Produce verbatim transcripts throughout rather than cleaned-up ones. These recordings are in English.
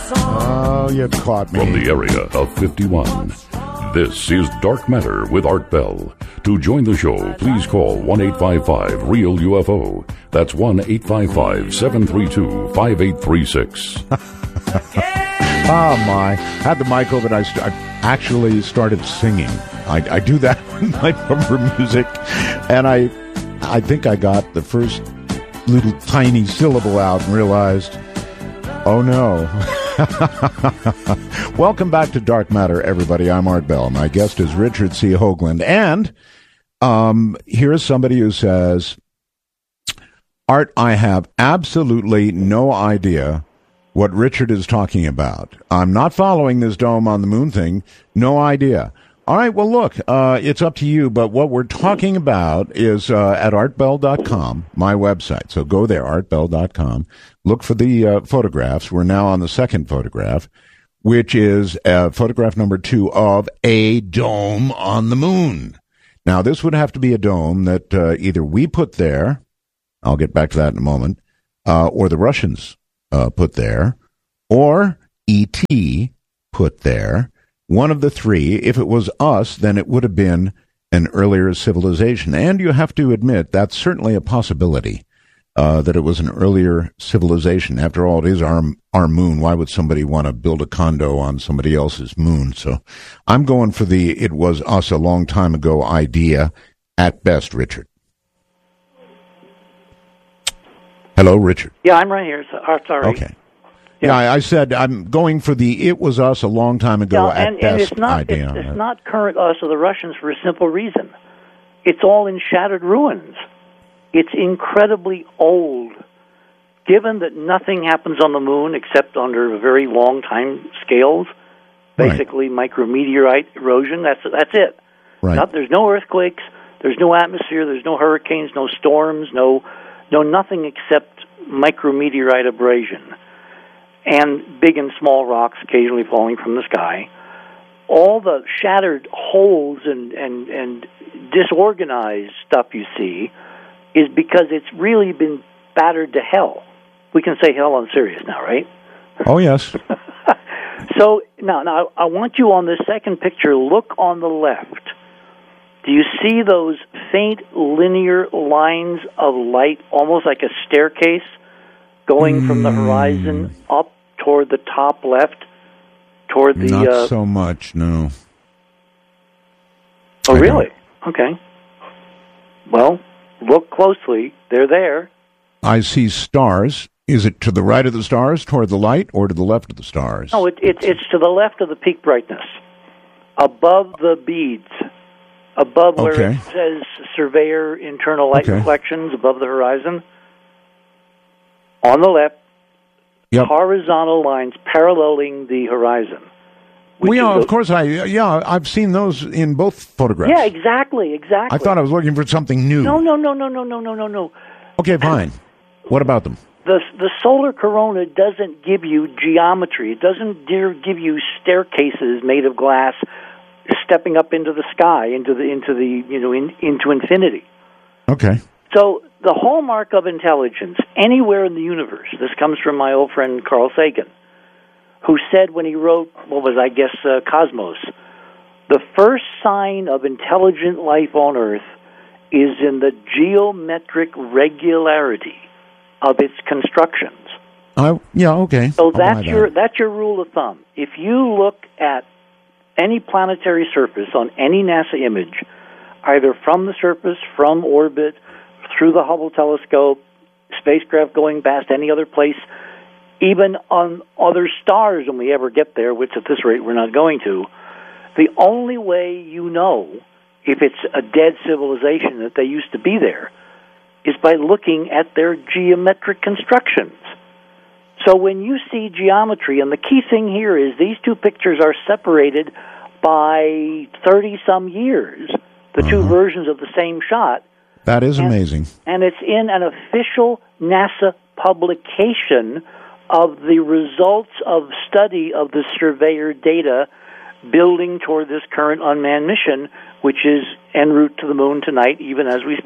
Oh, you caught me. From the area of fifty-one, this is Dark Matter with Art Bell. To join the show, please call one eight five five REAL U F O. That's one eight five five, seven three two, five eight three six. Oh, my. Had the mic open. I, st- I actually started singing. I, I do that with my number music. And I, I think I got the first little tiny syllable out and realized, oh, no. Welcome back to Dark Matter, everybody. I'm Art Bell. My guest is Richard C. Hoagland. And um, here's somebody who says, Art, I have absolutely no idea what Richard is talking about. I'm not following this dome on the moon thing. No idea. All right, well, look, uh, it's up to you, but what we're talking about is uh, at art bell dot com, my website. So go there, art bell dot com. Look for the uh, photographs. We're now on the second photograph, which is uh, photograph number two of a dome on the moon. Now, this would have to be a dome that uh, either we put there, I'll get back to that in a moment, uh, or the Russians Uh, put there, or E T put there. One of the three. If it was us, then it would have been an earlier civilization. And you have to admit, that's certainly a possibility, uh, that it was an earlier civilization. After all, it is our, our moon. Why would somebody want to build a condo on somebody else's moon? So I'm going for the it was us a long time ago idea at best, Richard. Hello, Richard. Yeah, I'm right here. So, oh, sorry. Okay. Yeah, I, I said I'm going for the "it was us a long time ago" yeah, at and, best and it's not, idea. It's, it's not current us or the Russians for a simple reason. It's all in shattered ruins. It's incredibly old. Given that nothing happens on the moon except under very long time scales, basically right. micrometeorite erosion. That's that's it. Right. Not, there's no earthquakes. There's no atmosphere. There's no hurricanes. No storms. No. No, nothing except micrometeorite abrasion and big and small rocks occasionally falling from the sky. All the shattered holes and, and, and disorganized stuff you see is because it's really been battered to hell. We can say hell on Sirius now, right? Oh, yes. So, now, now, I want you on this second picture, look on the left. Do you see those faint linear lines of light, almost like a staircase, going mm. from the horizon up toward the top left, toward the... Not uh, so much, no. Oh, I really? Don't. Okay. Well, look closely. They're there. I see stars. Is it to the right of the stars, toward the light, or to the left of the stars? No, it, it, it's to the left of the peak brightness, above the beads. Above where okay. it says Surveyor Internal Light okay. Reflections, above the horizon, on the left, yep. horizontal lines paralleling the horizon. Well, yeah, the, of course, I yeah, I've seen those in both photographs. Yeah, exactly, exactly. I thought I was looking for something new. No, no, no, no, no, no, no, no, no. Okay, fine. What about them? The the solar corona doesn't give you geometry. It doesn't give you staircases made of glass stepping up into the sky, into the into the you know in, into infinity. Okay. So the hallmark of intelligence anywhere in the universe. This comes from my old friend Carl Sagan, who said when he wrote what was I guess uh, Cosmos, the first sign of intelligent life on Earth is in the geometric regularity of its constructions. Uh, yeah. Okay. So I'll that's buy your that. that's your rule of thumb. If you look at any planetary surface on any NASA image, either from the surface, from orbit, through the Hubble telescope, spacecraft going past any other place, even on other stars when we ever get there, which at this rate we're not going to, the only way you know if it's a dead civilization that they used to be there is by looking at their geometric constructions. So when you see geometry, and the key thing here is these two pictures are separated by thirty-some years, the uh-huh. two versions of the same shot. That is and, amazing. And it's in an official NASA publication of the results of study of the Surveyor data building toward this current unmanned mission, which is en route to the moon tonight, even as we speak.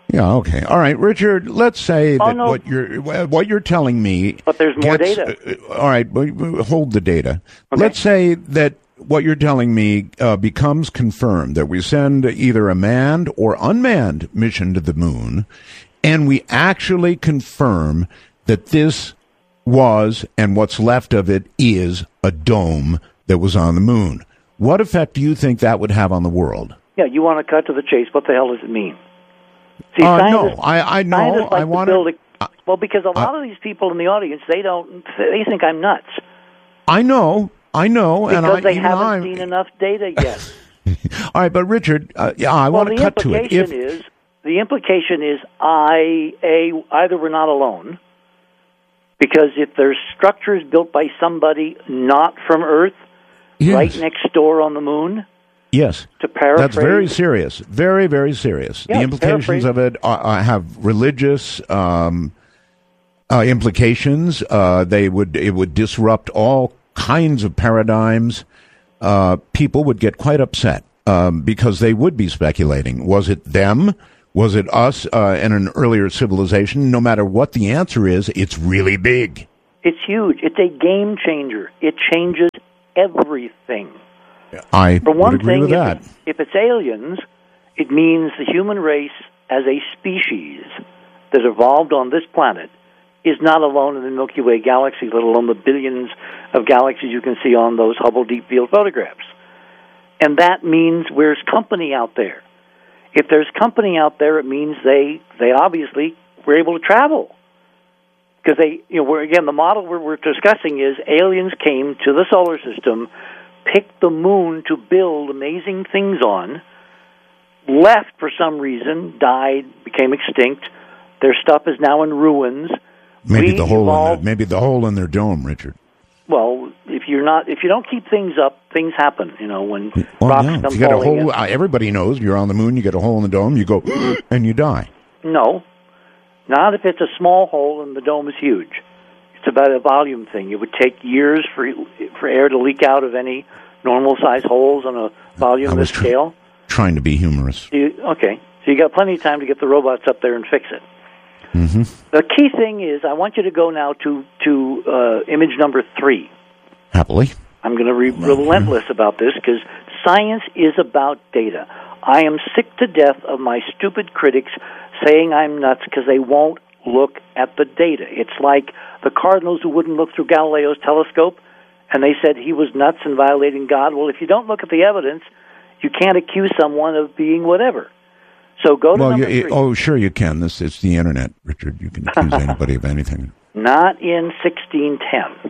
Yeah, okay. All right, Richard, let's say Oh, that no. what you're what you're telling me But there's more gets- data. uh, all right, w- w- hold the data. Okay. Let's say that what you're telling me uh, becomes confirmed, that we send either a manned or unmanned mission to the moon, and we actually confirm that this was, and what's left of it is, a dome that was on the moon. What effect do you think that would have on the world? Yeah, you want to cut to the chase. What the hell does it mean? See, Uh, scientists, no, I, I know. scientists like I to want build to. a, well, because a lot of these people in the audience, they don't, they think I'm nuts I know. I know. because and I, they even haven't I'm, seen enough data yet. All right, but Richard, uh, yeah, I well, want to the cut to it. implication If, is the implication is I a either we're not alone, because if there's structures built by somebody not from Earth, yes, right next door on the moon, yes, to paraphrase, that's very serious. Very, very serious. Yeah, the implications paraphrase. of it are, are, have religious um, uh, implications. Uh, they would it would disrupt all kinds of paradigms. Uh, people would get quite upset um, because they would be speculating. Was it them? Was it us uh, in an earlier civilization? No matter what the answer is, it's really big. It's huge. It's a game changer. It changes everything. I For one would agree thing, with if, that. it- if it's aliens, it means the human race as a species that evolved on this planet is not alone in the Milky Way galaxy, let alone the billions of galaxies you can see on those Hubble Deep Field photographs. And that means there's company out there. If there's company out there, it means they they obviously were able to travel. Because they, you know, we're, again, the model we're, we're discussing is aliens came to the solar system, picked the moon to build amazing things on, left for some reason, died, became extinct. Their stuff is now in ruins. Maybe We the hole in evolved- their, maybe the hole in their dome, Richard. Well, if you're not, if you don't keep things up, things happen. You know, when Well, rocks no. come If you get a falling in. hole, uh, everybody knows you're on the moon. You get a hole in the dome, you go and you die. No, not if it's a small hole and the dome is huge. It's about a volume thing. It would take years for for air to leak out of any normal size holes on a volume I this was tr- scale. Trying to be humorous. You, okay, so you got plenty of time to get the robots up there and fix it. Mm-hmm. The key thing is, I want you to go now to to uh, image number three. Happily. I'm going to be relentless about this because science is about data. I am sick to death of my stupid critics saying I'm nuts because they won't look at the data. It's like the Cardinals who wouldn't look through Galileo's telescope, and they said he was nuts and violating God. Well, if you don't look at the evidence, you can't accuse someone of being whatever. So go to Well, number you, three. oh, sure you can. This it's the internet, Richard. You can accuse anybody of anything. Not in sixteen ten.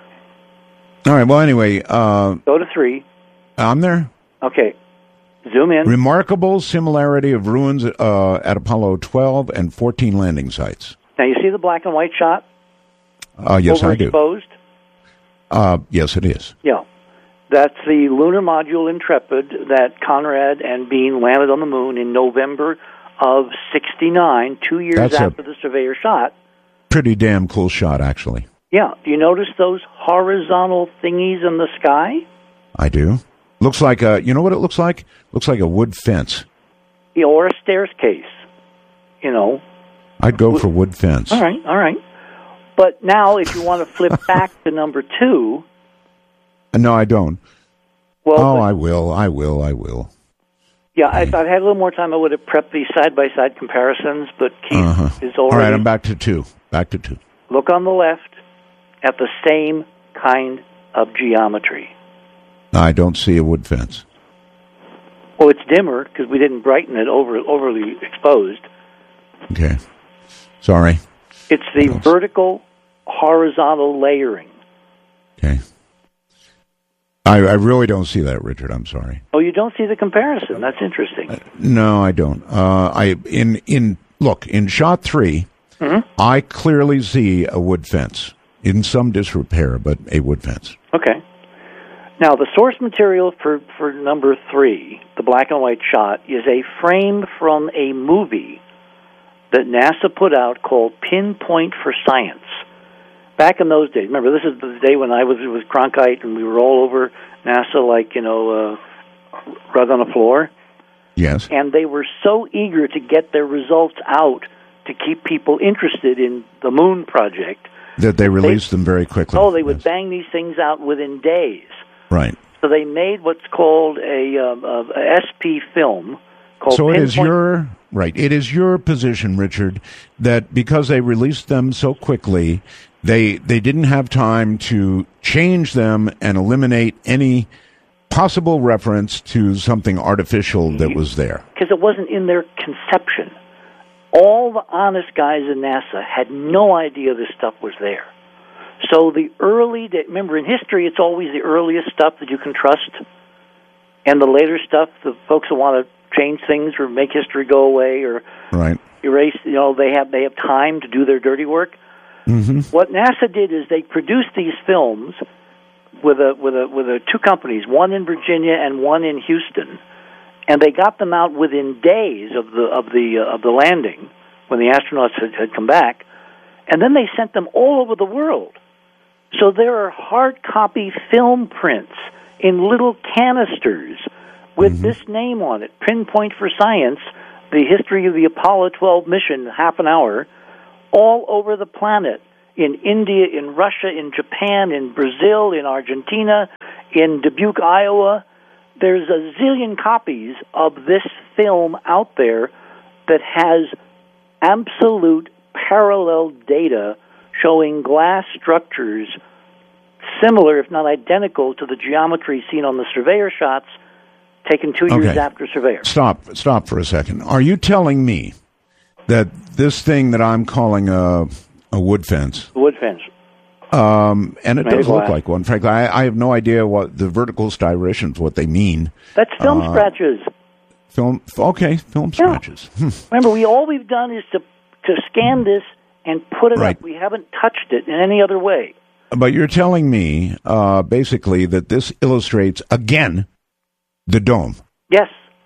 All right. Well, anyway, uh, Go to three. I'm there. Okay. Zoom in. Remarkable similarity of ruins uh, at Apollo twelve and fourteen landing sites. Now, you see the black and white shot? Uh, yes, I do. Overexposed? Uh, yes, it is. Yeah. That's the lunar module Intrepid that Conrad and Bean landed on the moon in November of sixty-nine, two years That's a- after the Surveyor shot. Pretty damn cool shot, actually. Yeah. Do you notice those horizontal thingies in the sky? I do. Looks like a. You know what it looks like? Looks like a wood fence. Yeah, or a staircase. You know. I'd go for wood fence. All right, all right. But now, if you want to flip back to number two, No, I don't. well, Oh, but- I will. I will. I will. yeah, if I'd had a little more time, I would have prepped these side-by-side comparisons, but Keith Uh-huh. is All already... right, I'm back to two. Back to two. Look on the left at the same kind of geometry. I don't see a wood fence. Well, it's dimmer because we didn't brighten it over overly exposed. Okay. Sorry. It's the What else? vertical, horizontal layering. Okay. I, I really don't see that, Richard. I'm sorry. Oh, you don't see the comparison. That's interesting. No, I don't. Uh, I in in look in shot 3 Mhm. I clearly see a wood fence in some disrepair, but a wood fence. Okay. Now, the source material for, for number three, the black and white shot, is a frame from a movie that NASA put out called Pinpoint for Science. Back in those days, remember, this is the day when I was with Cronkite and we were all over NASA like, you know, uh, rug on the floor. Yes. And they were so eager to get their results out to keep people interested in the moon project that they released they, them very quickly. Oh, they would yes. bang these things out within days. Right. So they made what's called a, um, a, a S P film. Called so it Pinpoint. is your right. It is your position, Richard, that because they released them so quickly, they they didn't have time to change them and eliminate any possible reference to something artificial that was there. Because it wasn't in their conception. All the honest guys in NASA had no idea this stuff was there. So the early, remember in history, it's always the earliest stuff that you can trust, and the later stuff, the folks who want to change things or make history go away or right. erase, you know, they have they have time to do their dirty work. Mm-hmm. What NASA did is they produced these films with a with a with a two companies, one in Virginia and one in Houston, and they got them out within days of the of the uh, of the landing when the astronauts had, had come back, and then they sent them all over the world. So there are hard copy film prints in little canisters with mm-hmm. this name on it, Pinpoint for Science, the history of the Apollo twelve mission, half an hour, all over the planet, in India, in Russia, in Japan, in Brazil, in Argentina, in Dubuque, Iowa. There's a zillion copies of this film out there that has absolute parallel data showing glass structures similar, if not identical, to the geometry seen on the Surveyor shots taken two years okay. after Surveyor. Stop, stop for a second. Are you telling me that this thing that I'm calling a, a wood fence, a wood fence, um, and it Maybe does glass. look like one, frankly, I, I have no idea what the vertical striations, what they mean. That's film uh, scratches. Film, okay, film Yeah. scratches. Hmm. Remember, we all we've done is to to scan this and put it Right. up. We haven't touched it in any other way. But you're telling me, uh, basically, that this illustrates, again, the dome. Yes.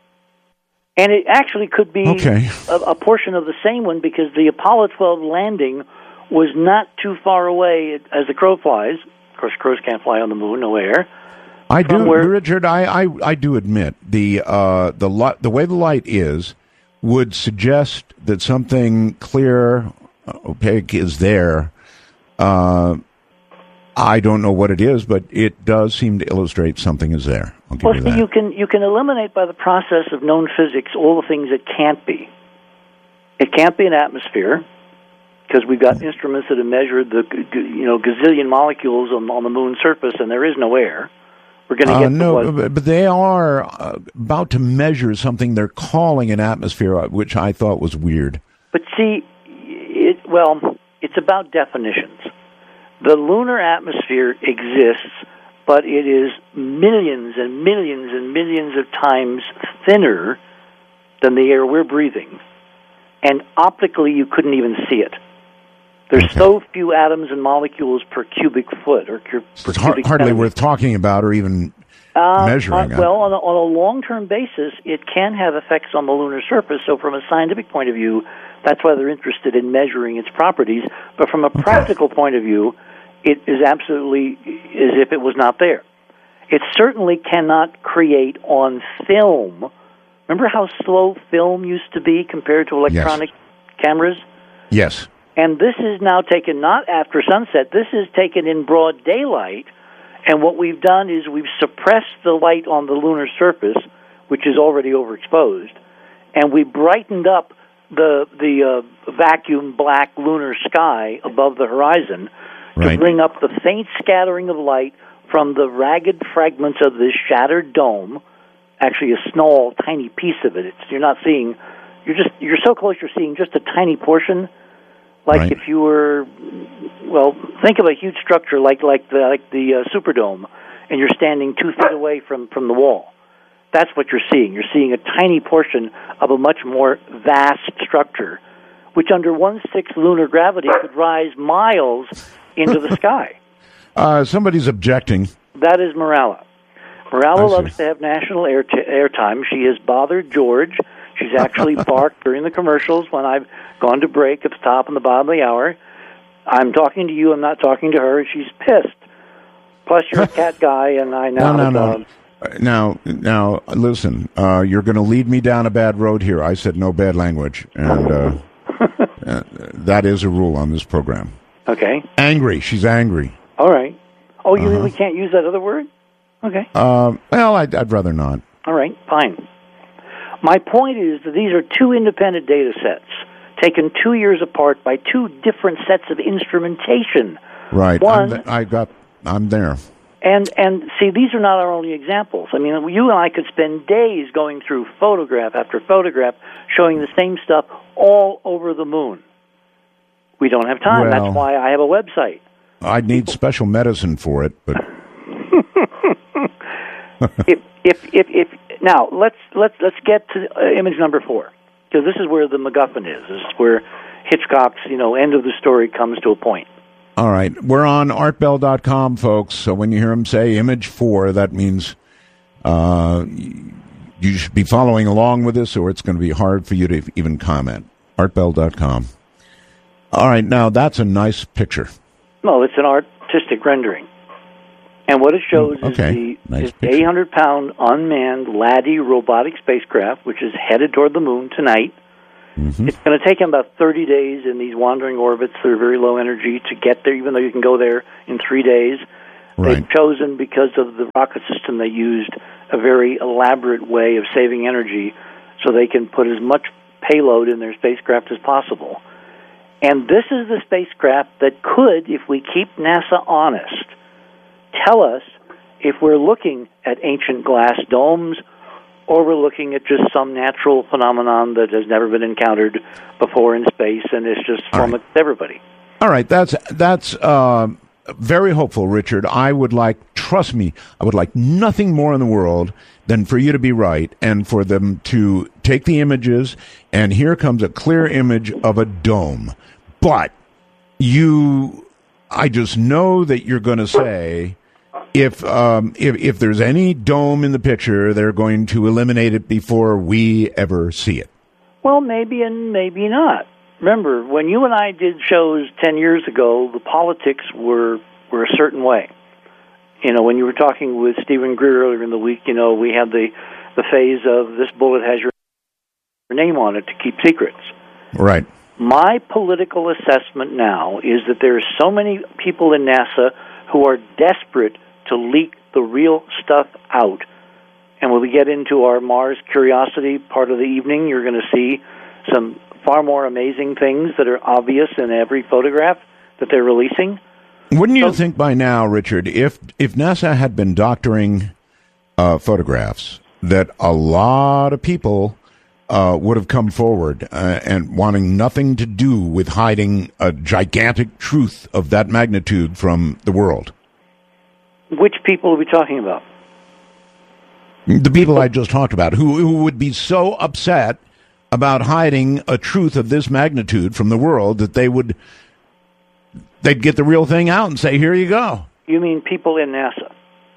And it actually could be Okay. a, a portion of the same one because the Apollo twelve landing was not too far away as the crow flies. Of course, crows can't fly on the moon, no air. I do, where, Richard. I, I, I do admit the uh, the light, the way the light is would suggest that something clear, opaque is there. Uh, I don't know what it is, but it does seem to illustrate something is there. I'll give well, you see, that. you can you can eliminate by the process of known physics all the things it can't be. It can't be an atmosphere because we've got instruments that have measured the you know gazillion molecules on, on the moon's surface, and there is no air. We're going to Uh, get no, to what, but they are uh, about to measure something they're calling an atmosphere, uh, which I thought was weird. But see, it well, it's about definitions. The lunar atmosphere exists, but it is millions and millions and millions of times thinner than the air we're breathing. And optically, you couldn't even see it. There's Okay. so few atoms and molecules per cubic foot, or cu- per It's cubic har- hardly centimeter. worth talking about or even Uh, measuring. uh, well, on a, on a long-term basis, it can have effects on the lunar surface. So from a scientific point of view, that's why they're interested in measuring its properties. But from a practical point of view, it is absolutely as if it was not there. It certainly cannot create on film. Remember how slow film used to be compared to electronic yes. cameras? Yes. And this is now taken not after sunset. This is taken in broad daylight. And what we've done is we've suppressed the light on the lunar surface, which is already overexposed, and we brightened up the the uh, vacuum black lunar sky above the horizon right. to bring up the faint scattering of light from the ragged fragments of this shattered dome. Actually, a small, tiny piece of it. It's, you're not seeing. You're just. You're so close. You're seeing just a tiny portion. Like right. if you were, well, think of a huge structure like like the like the uh, Superdome, and you're standing two feet away from, from the wall. That's what you're seeing. You're seeing a tiny portion of a much more vast structure, which under one-sixth lunar gravity could rise miles into the sky. Uh, somebody's objecting. That is Morala. Morala loves to have national air t- airtime. She has bothered George. She's actually barked during the commercials when I've gone to break at the top and the bottom of the hour. I'm talking to you. I'm not talking to her. She's pissed. Plus, you're a cat guy, and I know. No, no, no. Now, now, listen. Uh, you're going to lead me down a bad road here. I said no bad language, and uh, uh, that is a rule on this program. Okay. Angry. She's angry. All right. Oh, you Uh-huh. mean we can't use that other word? Okay. Uh, well, I'd, I'd rather not. All right. Fine. My point is that these are two independent data sets taken two years apart by two different sets of instrumentation. Right. One, I'm th- I got. I'm there. And and see, these are not our only examples. I mean, you and I could spend days going through photograph after photograph showing the same stuff all over the moon. We don't have time. Well, That's why I have a website. I'd need special medicine for it, but if, if if if now let's let's let's get to uh, image number four, because this is where the MacGuffin is. This is where Hitchcock's you know end of the story comes to a point. all right. We're on art bell dot com, folks. So when you hear him say image four, that means uh, you should be following along with this, or it's going to be hard for you to even comment. art bell dot com. All right. Now that's a nice picture. No, it's an artistic rendering. And what it shows Okay, is the nice is picture. eight hundred pound unmanned Laddie robotic spacecraft, which is headed toward the moon tonight. Mm-hmm. It's going to take them about thirty days in these wandering orbits that are very low energy to get there, even though you can go there in three days. Right. They've chosen, because of the rocket system they used, a very elaborate way of saving energy so they can put as much payload in their spacecraft as possible. And this is the spacecraft that could, if we keep NASA honest, tell us if we're looking at ancient glass domes or we're looking at just some natural phenomenon that has never been encountered before in space and it's just All from right. everybody. All right, that's that's uh, very hopeful, Richard. I would like, trust me, I would like nothing more in the world than for you to be right and for them to take the images, and here comes a clear image of a dome. But you, I just know that you're going to say, if um, if if there's any dome in the picture, they're going to eliminate it before we ever see it. Well, maybe and maybe not. Remember, when you and I did shows ten years ago, the politics were were a certain way. You know, when you were talking with Stephen Greer earlier in the week, you know, we had the, the phase of this bullet has your name on it to keep secrets. Right. My political assessment now is that there are so many people in NASA who are desperate to leak the real stuff out. And when we get into our Mars Curiosity part of the evening, you're going to see some far more amazing things that are obvious in every photograph that they're releasing. Wouldn't you So- think by now, Richard, if if NASA had been doctoring uh, photographs, that a lot of people uh, would have come forward uh, and wanting nothing to do with hiding a gigantic truth of that magnitude from the world? Which people are we talking about? The people I just talked about, who, who would be so upset about hiding a truth of this magnitude from the world that they would they'd get the real thing out and say, here you go. You mean people in NASA?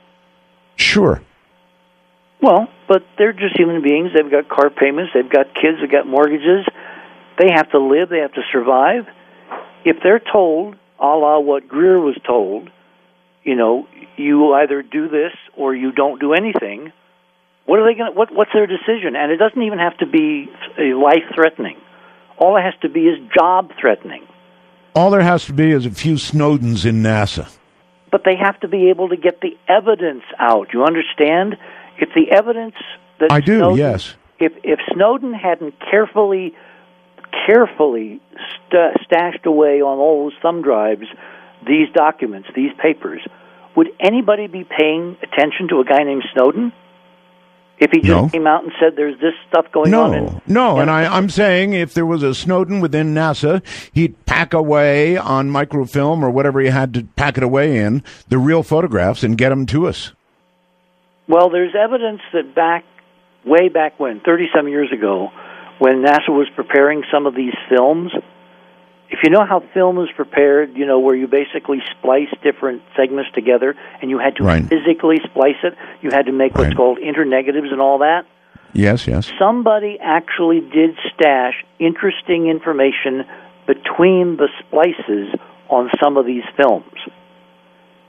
Sure. Well, but they're just human beings. They've got car payments. They've got kids. They've got mortgages. They have to live. They have to survive. If they're told, a la what Greer was told, you know, you either do this or you don't do anything, what are they going? What, what's their decision? And it doesn't even have to be life-threatening. All it has to be is job-threatening. All there has to be is a few Snowdens in NASA. But they have to be able to get the evidence out. You understand? If the evidence that I do, Snowden, yes. If if Snowden hadn't carefully, carefully st- stashed away on all those thumb drives these documents, these papers, would anybody be paying attention to a guy named Snowden? If he just No. came out and said there's this stuff going No, on. In, no, Yeah. and I, I'm saying if there was a Snowden within NASA, he'd pack away on microfilm or whatever he had to pack it away in, the real photographs, and get them to us. Well, there's evidence that back, way back when, thirty-some years ago, when NASA was preparing some of these films, if you know how film is prepared, you know, where you basically splice different segments together, and you had to Right. physically splice it, you had to make what's Right. called internegatives and all that. Yes, yes. Somebody actually did stash interesting information between the splices on some of these films.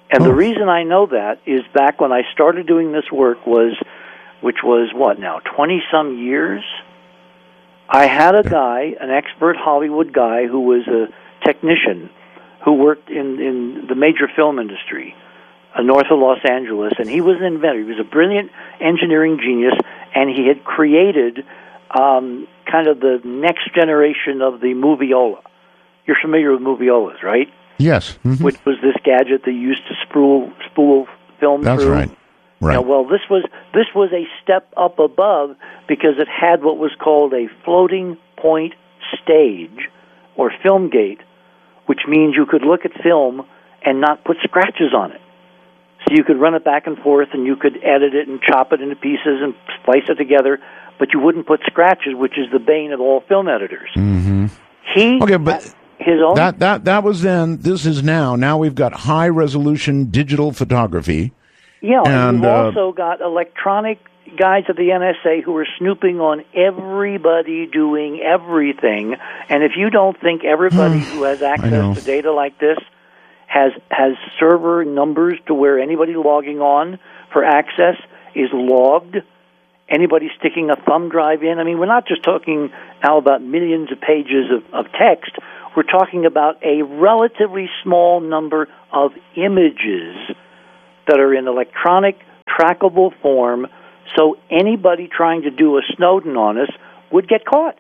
And oh. the reason I know that is back when I started doing this work was, which was what now, twenty-some years? I had a guy, an expert Hollywood guy, who was a technician who worked in, in the major film industry uh, north of Los Angeles, and he was an inventor. He was a brilliant engineering genius, and he had created um, kind of the next generation of the moviola. You're familiar with moviolas, right? Yes. Mm-hmm. Which was this gadget they used to spool, spool film That's through. right. Right. Now, well, this was this was a step up above because it had what was called a floating point stage, or film gate, which means you could look at film and not put scratches on it. So you could run it back and forth, and you could edit it and chop it into pieces and splice it together, but you wouldn't put scratches, which is the bane of all film editors. Mm-hmm. He okay, but his own that that that was then. This is now. Now we've got high resolution digital photography. Yeah, and, and we've uh, also got electronic guys at the N S A who are snooping on everybody doing everything. And if you don't think everybody who has access to data like this has has server numbers to where anybody logging on for access is logged, anybody sticking a thumb drive in, I mean, we're not just talking now about millions of pages of, of text. We're talking about a relatively small number of images that are in electronic, trackable form, so anybody trying to do a Snowden on us would get caught.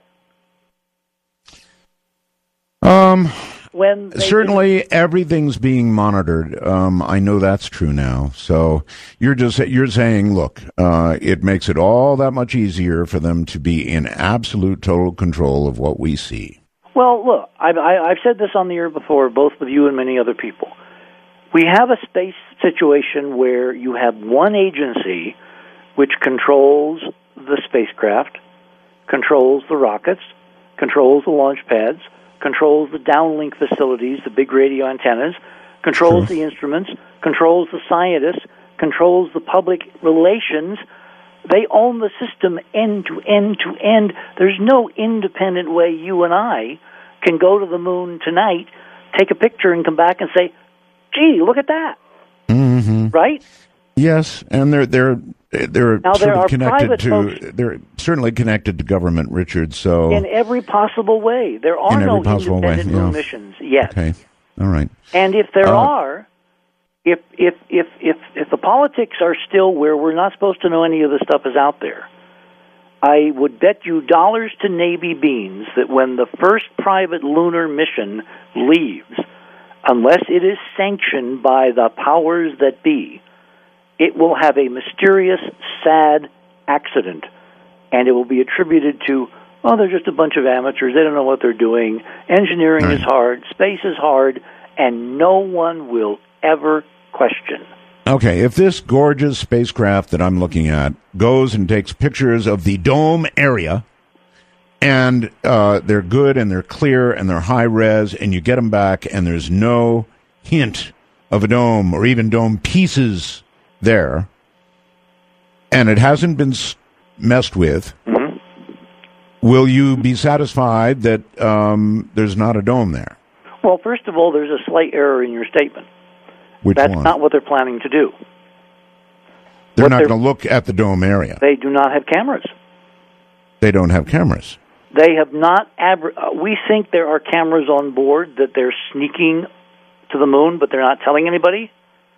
Um, when certainly everything's being monitored. Um, I know that's true now. So you're just you're saying, look, uh, it makes it all that much easier for them to be in absolute total control of what we see. Well, look, I've, I've said this on the air before, both with you and many other people. We have a space situation where you have one agency which controls the spacecraft, controls the rockets, controls the launch pads, controls the downlink facilities, the big radio antennas, controls True. the instruments, controls the scientists, controls the public relations. They own the system end to end to end. There's no independent way you and I can go to the moon tonight, take a picture, and come back and say, gee, look at that. Mm-hmm. Right? Yes, and they're they're they're now, sort there of are connected to folks, they're certainly connected to government, Richard. So in every possible way, there are in no independent way, moon yeah. missions yet. Okay, all right. And if there uh, are, if if if if if the politics are still where we're not supposed to know any of the stuff is out there, I would bet you dollars to Navy beans that when the first private lunar mission leaves, unless it is sanctioned by the powers that be, it will have a mysterious, sad accident, and it will be attributed to, oh, they're just a bunch of amateurs, they don't know what they're doing, engineering right. is hard, space is hard, and no one will ever question. Okay, if this gorgeous spacecraft that I'm looking at goes and takes pictures of the dome area, and uh, they're good and they're clear and they're high res, and you get them back and there's no hint of a dome or even dome pieces there, and it hasn't been messed with, mm-hmm. will you be satisfied that um, there's not a dome there? Well, first of all, there's a slight error in your statement. Which That's one? not what they're planning to do. They're what not going to look at the dome area. They do not have cameras. They don't have cameras. They have not. Abra- uh, we think there are cameras on board that they're sneaking to the moon, but they're not telling anybody.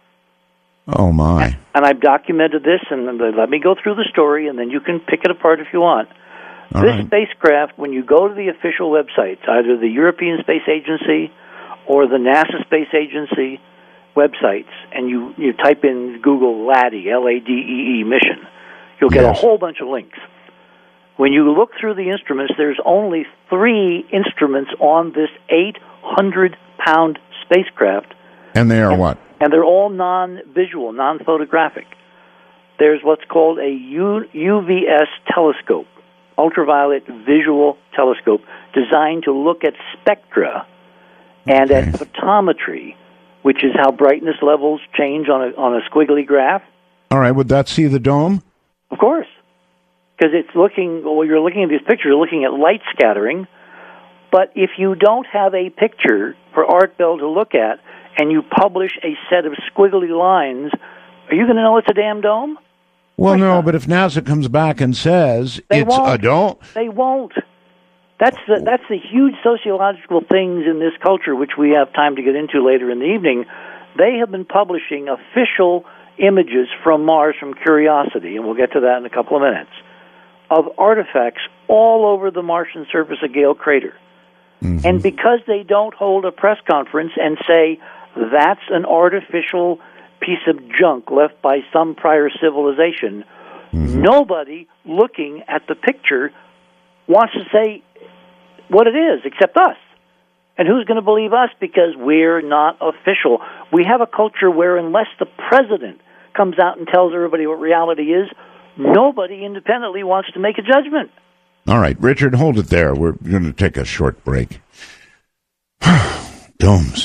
Oh, my. And, and I've documented this, and let me go through the story, and then you can pick it apart if you want. All this right. spacecraft, when you go to the official websites, either the European Space Agency or the NASA Space Agency websites, and you, you type in Google LADEE, L A D E E, mission, you'll get yes. a whole bunch of links. When you look through the instruments, there's only three instruments on this eight hundred pound spacecraft. And they are and, what? And they're all non-visual, non-photographic. There's what's called a U- UVS telescope, ultraviolet visual telescope, designed to look at spectra and okay. at photometry, which is how brightness levels change on a on a squiggly graph. All right, would that see the dome? Of course, because it's looking. Well, you're looking at these pictures, you're looking at light scattering. But if you don't have a picture for Art Bell to look at, and you publish a set of squiggly lines, are you going to know it's a damn dome? Well, no, but if NASA comes back and says they it's won't. a dome... They won't. That's the, that's the huge sociological things in this culture, which we have time to get into later in the evening. They have been publishing official images from Mars from Curiosity, and we'll get to that in a couple of minutes, of artifacts all over the Martian surface of Gale Crater. Mm-hmm. And because they don't hold a press conference and say, that's an artificial piece of junk left by some prior civilization, mm-hmm. nobody looking at the picture wants to say what it is, except us. And who's going to believe us? Because we're not official. We have a culture where unless the president comes out and tells everybody what reality is, nobody independently wants to make a judgment. All right, Richard, hold it there. We're going to take a short break. Domes.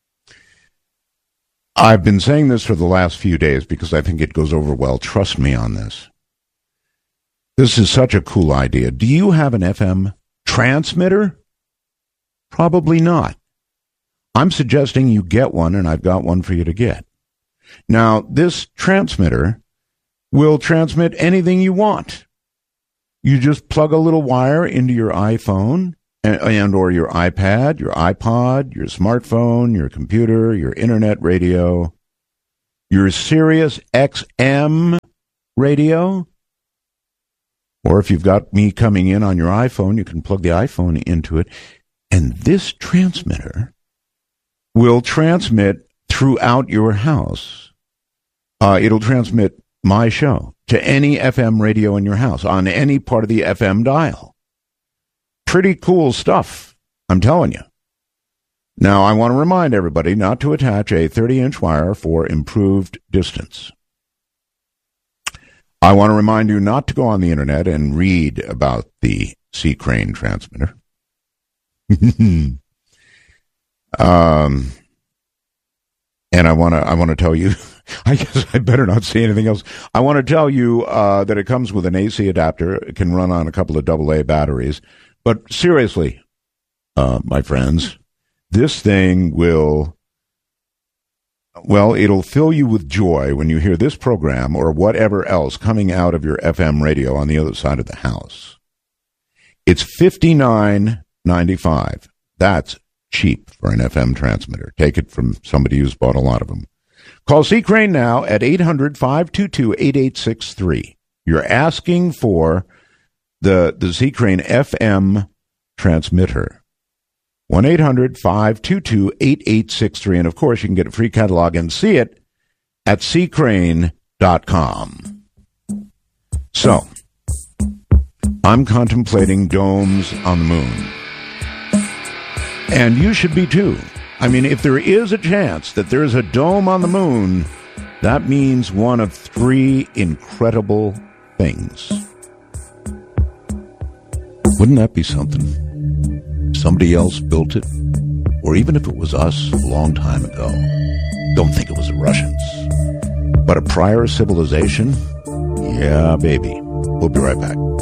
I've been saying this for the last few days because I think it goes over well. Trust me on this. This is such a cool idea. Do you have an F M transmitter? Probably not. I'm suggesting you get one, and I've got one for you to get. Now, this transmitter will transmit anything you want. You just plug a little wire into your iPhone and, and or your iPad, your iPod, your smartphone, your computer, your internet radio, your Sirius X M radio. Or if you've got me coming in on your iPhone, you can plug the iPhone into it. And this transmitter will transmit throughout your house. Uh, it'll transmit my show to any F M radio in your house on any part of the F M dial. Pretty cool stuff, I'm telling you. Now, I want to remind everybody not to attach a thirty-inch wire for improved distance. I want to remind you not to go on the internet and read about the Sea Crane transmitter. um, and I want to I want to tell you, I guess I better not say anything else. I want to tell you uh, that it comes with an A C adapter. It can run on a couple of double A batteries. But seriously, uh, my friends, this thing will, well, it'll fill you with joy when you hear this program or whatever else coming out of your F M radio on the other side of the house. It's fifty-nine ninety-five. That's cheap for an F M transmitter. Take it from somebody who's bought a lot of them. Call Sea Crane now at eight hundred, five two two, eight eight six three. You're asking for the, the Sea Crane F M transmitter. one eight hundred, five two two, eight eight six three. And, of course, you can get a free catalog and see it at sea crane dot com. So, I'm contemplating domes on the moon. And you should be, too. I mean, if there is a chance that there is a dome on the moon, that means one of three incredible things. Wouldn't that be something? Somebody else built it, or even if it was us a long time ago. Don't think it was the Russians. But a prior civilization? Yeah, baby. We'll be right back.